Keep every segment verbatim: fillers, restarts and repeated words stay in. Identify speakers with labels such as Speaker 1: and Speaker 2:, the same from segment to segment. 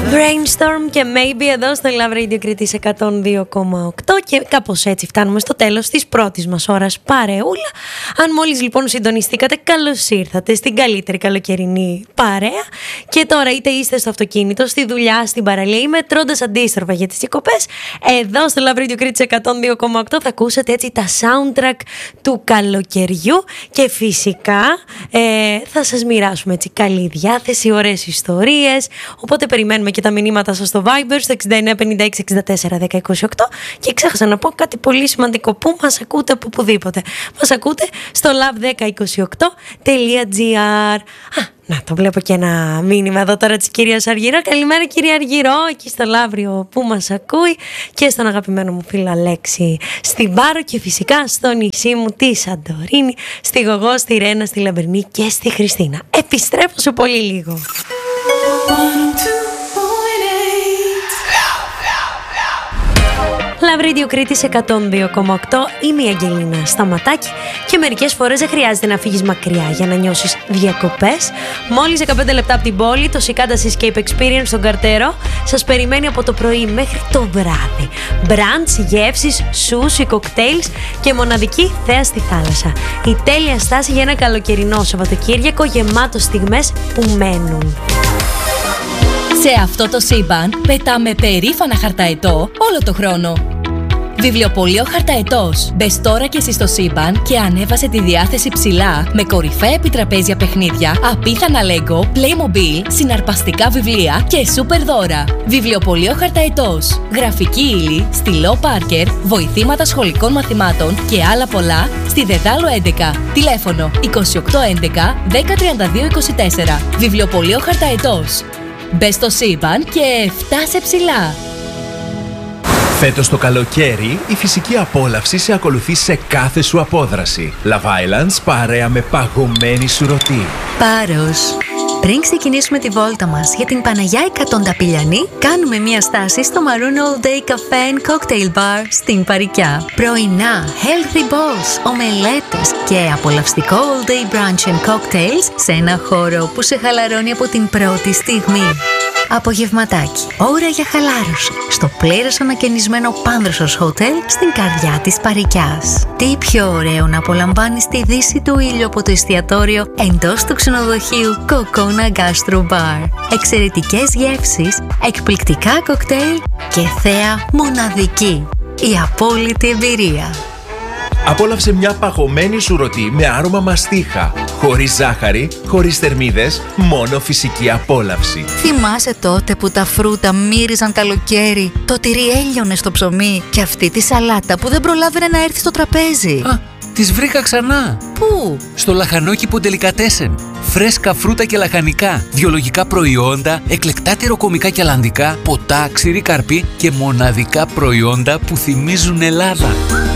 Speaker 1: Brainstorm και Maybe εδώ στο Love Radio Κρήτης εκατόν δύο κόμμα οκτώ και κάπως έτσι φτάνουμε στο τέλος της πρώτης μας ώρας παρεούλα. Αν μόλις λοιπόν συντονιστήκατε, καλώς ήρθατε στην καλύτερη καλοκαιρινή παρέα. Και τώρα είτε είστε στο αυτοκίνητο, στη δουλειά, στην παραλία ή μετρώντας αντίστροφα για τις διακοπές, εδώ στο Love Radio Κρήτης εκατόν δύο κόμμα οκτώ θα ακούσετε έτσι τα soundtrack του καλοκαιριού και φυσικά ε, θα σας μοιράσουμε έτσι καλή διάθεση, ωραίες ιστορίες. Οπότε περιμένουμε και τα μηνύματα σας στο Viber στο εξήντα εννέα πενήντα έξι εξήντα τέσσερα δέκα είκοσι οκτώ. Και ξέχασα να πω κάτι πολύ σημαντικό. Πού μας ακούτε από οπουδήποτε? Μας ακούτε στο love δέκα είκοσι οκτώ τελεία τζι άρ. Α, να το βλέπω και ένα μήνυμα εδώ τώρα της κυρίας Αργυρό. Καλημέρα κυρία Αργυρό, εκεί στο Λαύριο που μας ακούει, και στον αγαπημένο μου φίλο Αλέξη στην Πάρο, και φυσικά στο νησί μου τη Σαντορίνη, στη Γογό, στη Ρένα, στη Λαμπερνή και στη Χριστίνα. Επιστρέφω σε πολύ λίγο. Love Radio Κρήτης εκατόν δύο κόμμα οκτώ. Είμαι η Αγγελίνα Σταματάκη και μερικές φορές δεν χρειάζεται να φύγεις μακριά για να νιώσεις διακοπές. Μόλις δεκαπέντε λεπτά από την πόλη, το Cicadas Escape Experience στον Καρτέρο σας περιμένει από το πρωί μέχρι το βράδυ. Μπραντς, γεύσεις, σούσι, κοκτέιλς και μοναδική θέα στη θάλασσα. Η τέλεια στάση για ένα καλοκαιρινό Σαββατοκύριακο γεμάτο στιγμές που μένουν.
Speaker 2: Σε αυτό το σύμπαν πετάμε περήφανα χαρταετό όλο το χρόνο. Βιβλιοπωλείο Χαρταετός. Μπες τώρα και εσύ στο σύμπαν και ανέβασε τη διάθεση ψηλά με κορυφαία επιτραπέζια παιχνίδια, απίθανα Lego, Playmobil, συναρπαστικά βιβλία και σούπερ δώρα. Βιβλιοπωλείο Χαρταετός. Γραφική ύλη, στυλό Πάρκερ, βοηθήματα σχολικών μαθημάτων και άλλα πολλά στη Δεδάλου έντεκα. Τηλέφωνο είκοσι οκτώ έντεκα δέκα τριάντα δύο είκοσι τέσσερα. Βιβλιοπωλείο Χαρταετός. Μπες στο σύμπαν και φτάσε ψηλά.
Speaker 3: Φέτος το καλοκαίρι, η φυσική απόλαυση σε ακολουθεί σε κάθε σου απόδραση. Love Islands παρέα με παγωμένη σουρωτή.
Speaker 4: Πάρος. Πριν ξεκινήσουμε τη βόλτα μας για την Παναγιά Εκατονταπηλιανή, κάνουμε μία στάση στο Maroon All Day Cafe and Cocktail Bar στην Παρικιά. Πρωινά, healthy bowls, ομελέτες και απολαυστικό All Day Brunch and Cocktails σε ένα χώρο που σε χαλαρώνει από την πρώτη στιγμή. Απογευματάκι, ώρα για χαλάρωση, στο πλήρως ανακαινισμένο Πάνδρωσος Hotel στην καρδιά της Παρικιάς. Τι πιο ωραίο να απολαμβάνεις τη δύση του ήλιου από το εστιατόριο εντός του ξενοδοχείου Cocona Gastro Bar. Εξαιρετικές γεύσεις, εκπληκτικά κοκτέιλ και θέα μοναδική. Η απόλυτη εμπειρία.
Speaker 3: Απόλαυσε μια παγωμένη σουρωτή με άρωμα μαστίχα. Χωρίς ζάχαρη, χωρίς θερμίδες, μόνο φυσική απόλαυση.
Speaker 4: Θυμάσαι τότε που τα φρούτα μύριζαν καλοκαίρι, το τυρί έλειωνε στο ψωμί και αυτή τη σαλάτα που δεν προλάβαινε να έρθει στο τραπέζι?
Speaker 5: Α, τις βρήκα ξανά.
Speaker 4: Πού?
Speaker 5: Στο λαχανόκηπο Ντελικατέσεν. Φρέσκα φρούτα και λαχανικά, βιολογικά προϊόντα, εκλεκτά τυροκομικά και αλλαντικά, ποτά, ξηρή καρπή και μοναδικά προϊόντα που θυμίζουν Ελλάδα.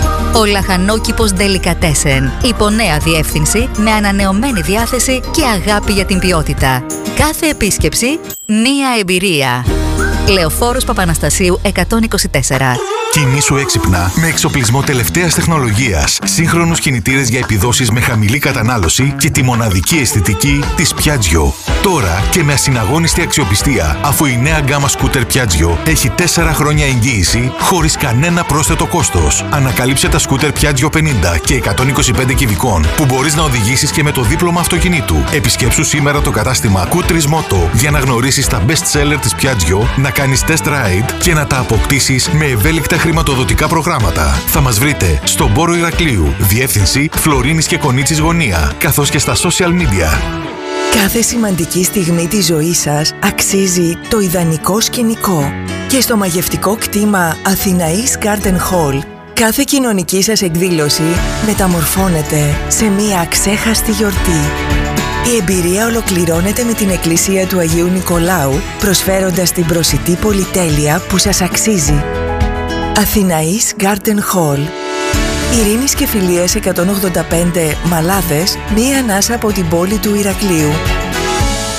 Speaker 4: Ο λαχανόκηπος Ντελικατέσεν. Υπό νέα διεύθυνση, με ανανεωμένη διάθεση και αγάπη για την ποιότητα. Κάθε επίσκεψη, μία εμπειρία. Λεωφόρος Παπαναστασίου εκατόν είκοσι τέσσερα.
Speaker 6: Κινήσου έξυπνα με εξοπλισμό τελευταίας τεχνολογίας, σύγχρονους κινητήρες για επιδόσεις με χαμηλή κατανάλωση και τη μοναδική αισθητική της Piaggio. Τώρα και με ασυναγώνιστη αξιοπιστία, αφού η νέα γκάμα σκούτερ Piaggio έχει τέσσερα χρόνια εγγύηση χωρίς κανένα πρόσθετο κόστος. Ανακαλύψε τα σκούτερ Piaggio πενήντα και εκατόν είκοσι πέντε κυβικών που μπορείς να οδηγήσεις και με το δίπλωμα αυτοκινήτου. Επισκέψου σήμερα το κατάστημα Kutris Moto για να γνωρίσεις τα best seller της Piaggio, να κάνεις test ride και να τα αποκτήσεις με ευέλικτα χρηματοδοτικά προγράμματα. Θα μας βρείτε στον Πόρο Ηρακλείου, διεύθυνση Φλωρίνης και Κονίτσης Γωνία, καθώς και στα social media.
Speaker 7: Κάθε σημαντική στιγμή της ζωής σας αξίζει το ιδανικό σκηνικό. Και στο μαγευτικό κτήμα Αθηναής Garden Hall, κάθε κοινωνική σας εκδήλωση μεταμορφώνεται σε μία αξέχαστη γιορτή. Η εμπειρία ολοκληρώνεται με την Εκκλησία του Αγίου Νικολάου, προσφέροντας την προσιτή πολυτέλεια που σας αξίζει. Αθηναής Garden Hall. Ειρήνης και Φιλίας εκατόν ογδόντα πέντε Μαλάδες, μία ανάσα από την πόλη του Ηρακλείου.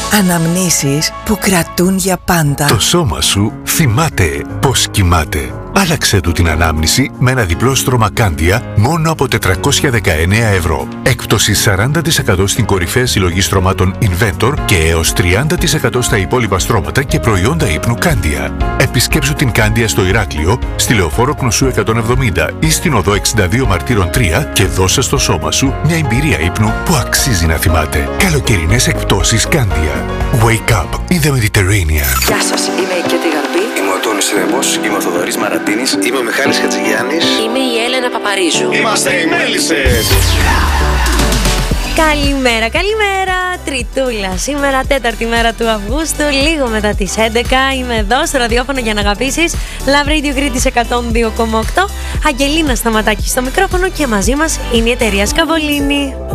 Speaker 7: Αναμνήσεις που κρατούν για πάντα.
Speaker 6: Το σώμα σου θυμάται πως κοιμάται. Άλλαξε του την ανάμνηση με ένα διπλό στρώμα Κάνδια μόνο από τετρακόσια δεκαεννέα ευρώ. Έκπτωση σαράντα τοις εκατό στην κορυφαία συλλογή στρωμάτων Inventor και έως τριάντα τοις εκατό στα υπόλοιπα στρώματα και προϊόντα ύπνου Κάνδια. Επισκέψου την Κάνδια στο Ηράκλειο, στη Λεωφόρο Κνωσού εκατόν εβδομήντα ή στην οδό εξήντα δύο Μαρτύρων τρία και δώσε στο σώμα σου μια εμπειρία ύπνου που αξίζει να θυμάται. Καλοκαιρινές εκπτώσεις Κάνδια. Wake up in the Mediterranean.
Speaker 8: Γεια σας, είμαι η Κέτη Γαρμπή.
Speaker 9: Είμαι ο Τόνης Ρέμος. Είμαι ο Θοδωρής Μαρατίνης.
Speaker 10: Είμαι ο Μιχάλης Χατζηγιάννης.
Speaker 8: Είμαι η Έλενα Παπαρίζου.
Speaker 10: Είμαστε οι Μέλισσες.
Speaker 1: Καλημέρα, καλημέρα, Τριτούλα. Σήμερα τέταρτη μέρα του Αυγούστου, λίγο μετά τις έντεκα. Είμαι εδώ στο ραδιόφωνο για να αγαπήσεις. Love Radio Κρήτης εκατόν δύο κόμμα οκτώ. Αγγελίνα Σταματάκη στο μικρόφωνο και μαζί μας είναι η εταιρεία Σκαβολίνη.